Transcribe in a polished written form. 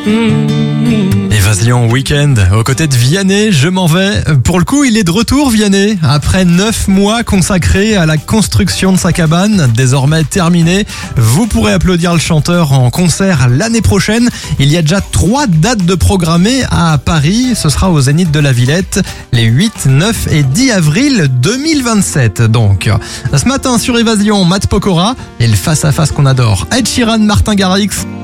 Évasion week-end aux côtés de Vianney, je m'en vais. Pour le coup, il est de retour Vianney. Après 9 mois consacrés à la construction de sa cabane, désormais terminée, vous pourrez applaudir le chanteur en concert l'année prochaine. Il y a déjà 3 dates de programmées à Paris. Ce sera au Zénith de la Villette les 8, 9 et 10 avril 2027. Donc, ce matin sur Évasion, Matt Pokora et le face-à-face qu'on adore. Ed Sheeran, Martin Garrix.